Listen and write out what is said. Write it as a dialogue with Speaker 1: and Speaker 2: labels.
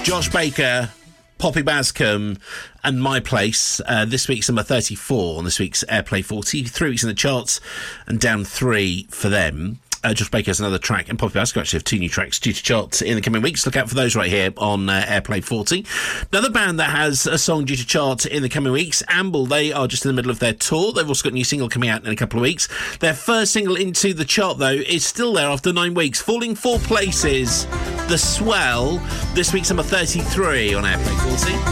Speaker 1: Josh Baker, Poppy Bascombe and My Place. This week's number 34 on this week's Airplay 40. 3 weeks in the charts and down 3 for them. Josh Baker has another track, and Poppy Bascombe actually have 2 new tracks due to charts in the coming weeks. Look out for those right here on Airplay 40. Another band that has a song due to chart in the coming weeks, Amble. They are just in the middle of their tour. They've also got a new single coming out in a couple of weeks. Their first single into the chart, though, is still there after 9 weeks, falling 4 places. The Swell, this week's number 33 on Airplay 40.